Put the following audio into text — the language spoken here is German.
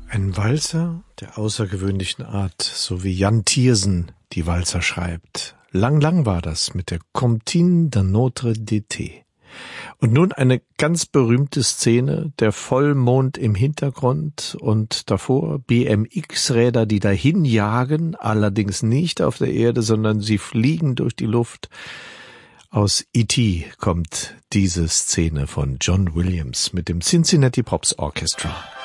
Ein Walzer der außergewöhnlichen Art, so wie Jan Tiersen die Walzer schreibt. Lang war das mit der Comptine d'un Autre d'été. Und nun eine ganz berühmte Szene, der Vollmond im Hintergrund und davor BMX-Räder, die dahin jagen, allerdings nicht auf der Erde, sondern sie fliegen durch die Luft. Aus E.T. kommt diese Szene von John Williams mit dem Cincinnati Pops Orchestra.